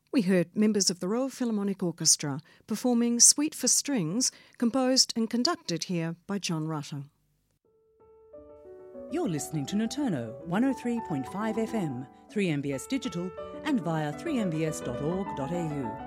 We heard members of the Royal Philharmonic Orchestra performing Suite for Strings, composed and conducted here by John Rutter. You're listening to Noturno 103.5 FM, 3MBS Digital and via 3mbs.org.au.